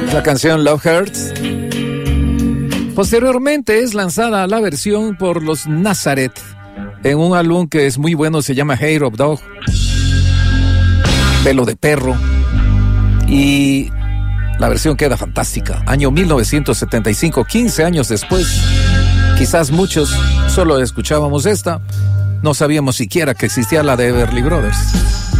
La canción Love Hurts. Posteriormente es lanzada la versión por los Nazareth en un álbum que es muy bueno, se llama Hair of Dog, pelo de perro, y la versión queda fantástica. Año 1975, 15 años después. Quizás muchos solo escuchábamos esta, no sabíamos siquiera que existía la de Everly Brothers.